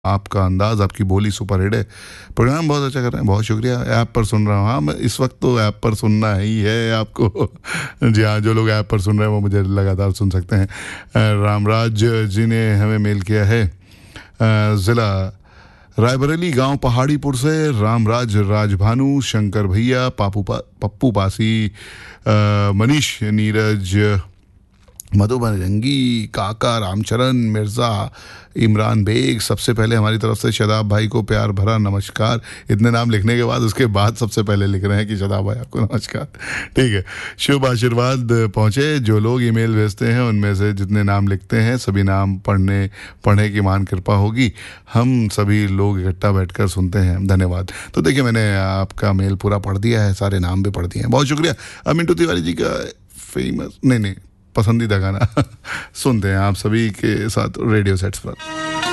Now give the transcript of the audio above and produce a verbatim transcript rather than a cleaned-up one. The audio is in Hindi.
आपका अंदाज़, आपकी बोली सुपर हिट है। प्रोग्राम बहुत अच्छा कर रहे हैं, बहुत शुक्रिया। ऐप पर सुन रहा हूँ। हाँ, मैं इस वक्त तो ऐप पर सुनना ही है आपको। जी हाँ, जो लोग ऐप पर सुन रहे हैं वो मुझे लगातार सुन सकते हैं। अ, रामराज जी ने हमें मेल किया है, अ, ज़िला रायबरेली, गांव पहाड़ीपुर से रामराज, राजभानु, शंकर भैया, पापू पा, पप्पू पासी, अ, मनीष, नीरज, मधुबन रंगी, काका, रामचरण, मिर्ज़ा, इमरान बेग। सबसे पहले हमारी तरफ से शदाब भाई को प्यार भरा नमस्कार। इतने नाम लिखने के बाद उसके बाद सबसे पहले लिख रहे हैं कि शदाब भाई आपको नमस्कार। ठीक है, शुभ आशीर्वाद पहुँचे। जो लोग ईमेल भेजते हैं उनमें से जितने नाम लिखते हैं सभी नाम पढ़ने पढ़ने की महान कृपा होगी। हम सभी लोग इकट्ठा बैठकर सुनते हैं। धन्यवाद। तो देखिए, मैंने आपका मेल पूरा पढ़ दिया है, सारे नाम भी पढ़ दिए हैं, बहुत शुक्रिया। अब मिंटू तिवारी जी का फेमस नहीं नहीं पसंदीदा गाना सुनते हैं आप सभी के साथ रेडियो सेट्स पर।